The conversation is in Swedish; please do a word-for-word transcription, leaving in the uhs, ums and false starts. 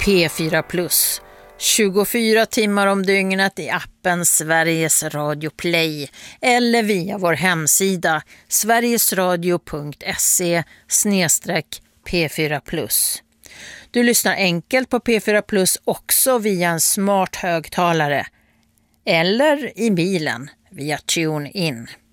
P fyra plus. tjugofyra timmar om dygnet i appen Sveriges Radio Play eller via vår hemsida sverigesradio punkt se snedstreck P fyra plus. Du lyssnar enkelt på P fyra plus också via en smart högtalare eller i bilen via TuneIn.